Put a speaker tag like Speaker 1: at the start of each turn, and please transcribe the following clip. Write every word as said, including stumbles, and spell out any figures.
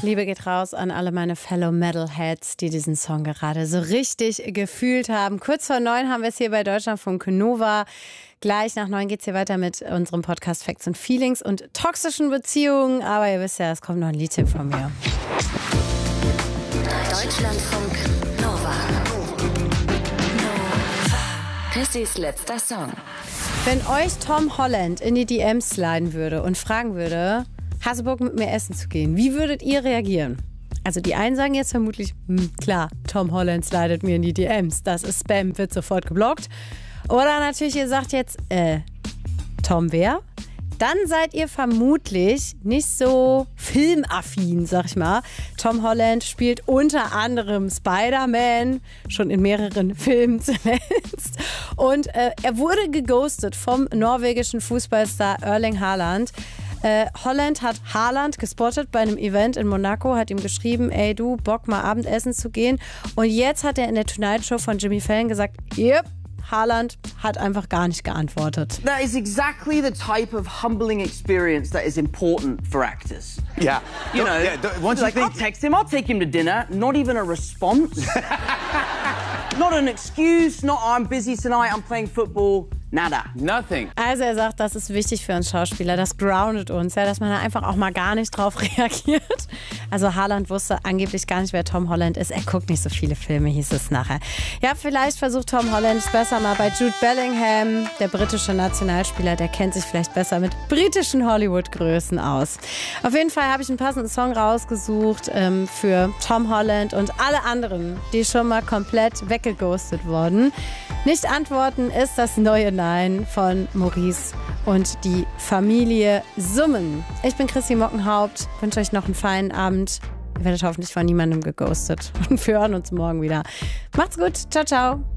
Speaker 1: Liebe geht raus an alle meine Fellow Metalheads, die diesen Song gerade so richtig gefühlt haben. Kurz vor neun haben wir es hier bei Deutschlandfunk Nova. Gleich nach neun geht es hier weiter mit unserem Podcast Facts and Feelings und toxischen Beziehungen. Aber ihr wisst ja, es kommt noch ein Liedtipp von mir.
Speaker 2: Deutschlandfunk Nova. Pissys letzter Song.
Speaker 1: Wenn euch Tom Holland in die D Ms sliden würde und fragen würde, hast du Bock mit mir essen zu gehen, wie würdet ihr reagieren? Also die einen sagen jetzt vermutlich, hm, klar, Tom Holland slidet mir in die D Ms, das ist Spam, wird sofort geblockt. Oder natürlich, ihr sagt jetzt, äh, Tom wer? Dann seid ihr vermutlich nicht so filmaffin, sag ich mal. Tom Holland spielt unter anderem Spider-Man, schon in mehreren Filmen zuletzt. Und äh, er wurde geghostet vom norwegischen Fußballstar Erling Haaland. Äh, Holland hat Haaland gespottet bei einem Event in Monaco, hat ihm geschrieben, ey du, Bock mal Abendessen zu gehen. Und jetzt hat er in der Tonight Show von Jimmy Fallon gesagt, yep, Haaland hat einfach gar nicht geantwortet.
Speaker 3: That is exactly the type of humbling experience that is important for actors.
Speaker 4: Yeah.
Speaker 3: You know,
Speaker 4: yeah, once you
Speaker 3: like,
Speaker 4: think...
Speaker 3: I'll text him, I'll take him to dinner, not even a response. Not an excuse, not I'm busy tonight, I'm playing football. Nada.
Speaker 4: Nothing.
Speaker 1: Also er sagt, das ist wichtig für uns Schauspieler, das groundet uns, ja, dass man da einfach auch mal gar nicht drauf reagiert. Also Haaland wusste angeblich gar nicht, wer Tom Holland ist. Er guckt nicht so viele Filme, hieß es nachher. Ja, vielleicht versucht Tom Holland es besser mal bei Jude Bellingham, der britische Nationalspieler, der kennt sich vielleicht besser mit britischen Hollywood-Größen aus. Auf jeden Fall habe ich einen passenden Song rausgesucht ähm, für Tom Holland und alle anderen, die schon mal komplett weggeghostet wurden. Nicht antworten ist das neue Nein von Maurice und die Familie Summen. Ich bin Chrissy Mockenhaupt, wünsche euch noch einen feinen Abend. Ihr werdet hoffentlich von niemandem geghostet und wir hören uns morgen wieder. Macht's gut, ciao, ciao.